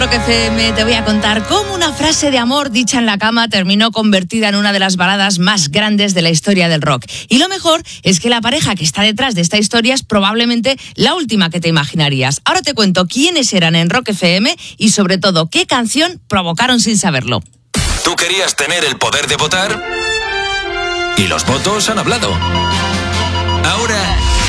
Rock FM te voy a contar cómo una frase de amor dicha en la cama terminó convertida en una de las baladas más grandes de la historia del rock. Y lo mejor es que la pareja que está detrás de esta historia es probablemente la última que te imaginarías. Ahora te cuento quiénes eran en Rock FM y sobre todo qué canción provocaron sin saberlo. ¿Tú querías tener el poder de votar? Y los votos han hablado. Ahora